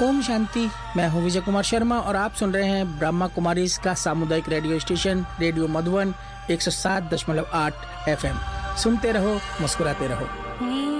ओम शांति। मैं हूं विजय कुमार शर्मा और आप सुन रहे हैं ब्रह्मा कुमारीज का सामुदायिक radio station radio Madhuban 107.8 FM। सुनते रहो, मुस्कुराते रहो।